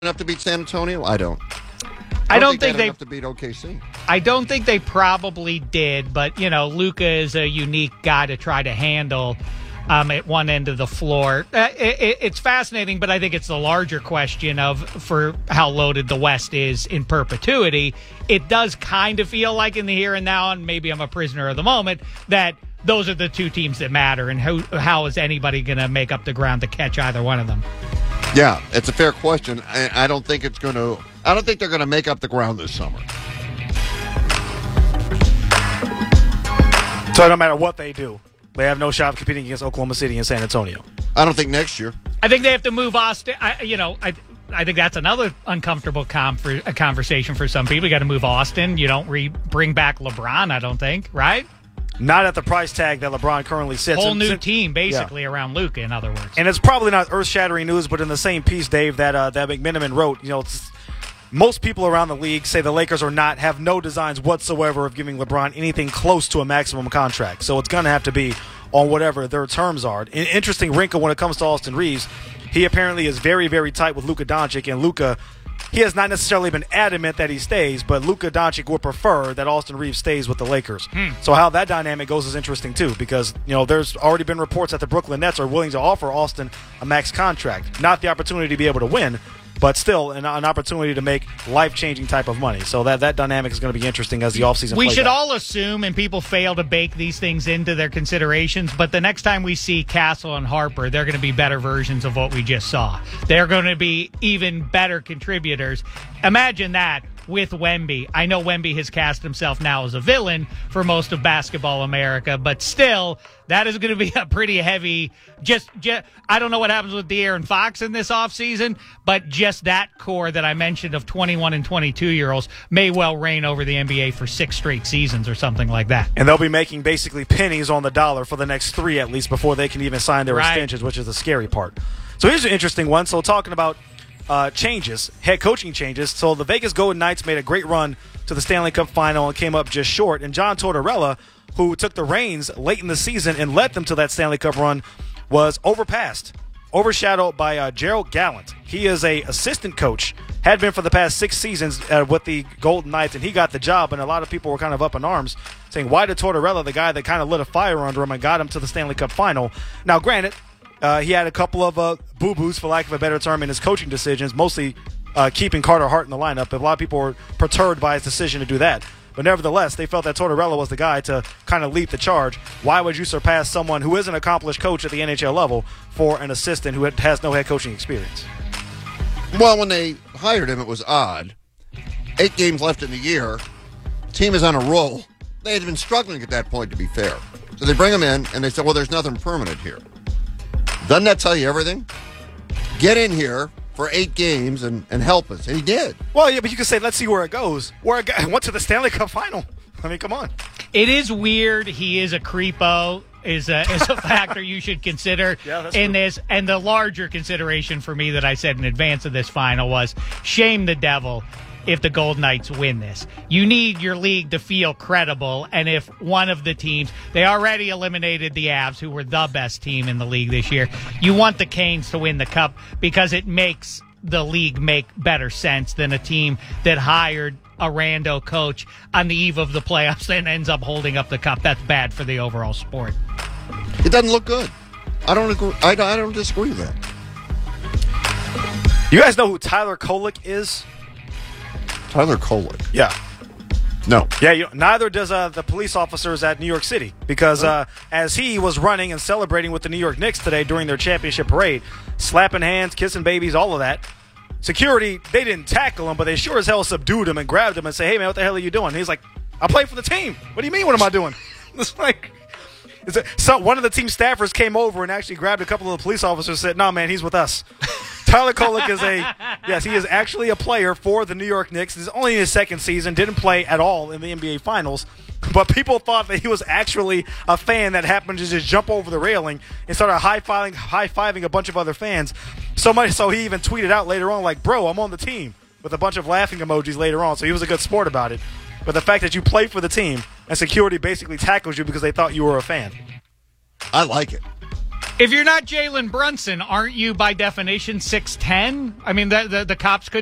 enough to beat San Antonio? I don't. I don't think they enough to beat OKC. I don't think they probably did, but Luka is a unique guy to try to handle at one end of the floor. It's fascinating, but I think it's the larger question for how loaded the West is in perpetuity. It does kind of feel like in the here and now, and maybe I'm a prisoner of the moment, that those are the two teams that matter, and how is anybody going to make up the ground to catch either one of them? Yeah, it's a fair question. I don't think they're going to make up the ground this summer. So no matter what they do, they have no shot of competing against Oklahoma City and San Antonio. I don't think next year. I think they have to move Austin. I think that's another uncomfortable conversation for some people. You got to move Austin. You don't bring back LeBron, I don't think, right? Not at the price tag that LeBron currently sits. Whole new team, basically, around Luka, in other words. And it's probably not earth-shattering news, but in the same piece, Dave, that McMenamin wrote, most people around the league say the Lakers have no designs whatsoever of giving LeBron anything close to a maximum contract. So it's going to have to be on whatever their terms are. An interesting wrinkle when it comes to Austin Reeves, he apparently is very, very tight with Luka Doncic, and Luka, he has not necessarily been adamant that he stays, but Luka Doncic would prefer that Austin Reeves stays with the Lakers. So how that dynamic goes is interesting, too, because, there's already been reports that the Brooklyn Nets are willing to offer Austin a max contract. Not the opportunity to be able to win, but still an opportunity to make life-changing type of money. So that dynamic is going to be interesting as the offseason plays out. We should all assume, and people fail to bake these things into their considerations, but the next time we see Castle and Harper, they're going to be better versions of what we just saw. They're going to be even better contributors. Imagine that with Wemby. I know Wemby has cast himself now as a villain for most of Basketball America, but still, that is going to be a pretty heavy, I don't know what happens with De'Aaron Fox in this offseason, but just that core that I mentioned of 21 and 22-year-olds may well reign over the NBA for 6 straight seasons or something like that. And they'll be making basically pennies on the dollar for the next 3 at least before they can even sign their extensions, which is the scary part. So here's an interesting one. So talking about changes, head coaching changes. So the Vegas Golden Knights made a great run to the Stanley Cup final and came up just short. And John Tortorella, who took the reins late in the season and led them to that Stanley Cup run, was overshadowed by Gerald Gallant. He is a assistant coach, had been for the past 6 seasons with the Golden Knights, and he got the job. And a lot of people were kind of up in arms, saying, why did Tortorella, the guy that kind of lit a fire under him and got him to the Stanley Cup final? Now, granted, he had a couple of boo-boos, for lack of a better term, in his coaching decisions, mostly keeping Carter Hart in the lineup. A lot of people were perturbed by his decision to do that. But nevertheless, they felt that Tortorella was the guy to kind of lead the charge. Why would you surpass someone who is an accomplished coach at the NHL level for an assistant who has no head coaching experience? Well, when they hired him, it was odd. 8 games left in the year. Team is on a roll. They had been struggling at that point, to be fair. So they bring him in, and they said, well, there's nothing permanent here. Doesn't that tell you everything? Get in here for 8 games and help us. And he did. Well, yeah, but you can say, let's see where it goes. Where a guy went to the Stanley Cup final. I mean, come on. It is weird. He is a creepo, is a factor you should consider in this. And the larger consideration for me that I said in advance of this final was shame the devil if the Golden Knights win this. You need your league to feel credible, and if one of the teams, they already eliminated the Avs, who were the best team in the league this year. You want the Canes to win the Cup because it makes the league make better sense than a team that hired a rando coach on the eve of the playoffs and ends up holding up the Cup. That's bad for the overall sport. It doesn't look good. I don't agree. I don't disagree with that. You guys know who Tyler Kolek is? Tyler Kolek. Yeah. No. Yeah, neither does the police officers at New York City, because as he was running and celebrating with the New York Knicks today during their championship parade, slapping hands, kissing babies, all of that, security, they didn't tackle him, but they sure as hell subdued him and grabbed him and say, hey, man, what the hell are you doing? And he's like, I play for the team. What do you mean, what am I doing? It's like, so one of the team staffers came over and actually grabbed a couple of the police officers and said, no, man, he's with us. Tyler Kolek is he is actually a player for the New York Knicks. He's only in his 2nd season, didn't play at all in the NBA Finals, but people thought that he was actually a fan that happened to just jump over the railing and started high-fiving a bunch of other fans. So much so he even tweeted out later on, like, bro, I'm on the team, with a bunch of laughing emojis later on. So he was a good sport about it. But the fact that you play for the team and security basically tackles you because they thought you were a fan. I like it. If you're not Jalen Brunson, aren't you by definition 6'10"? I mean, the cops could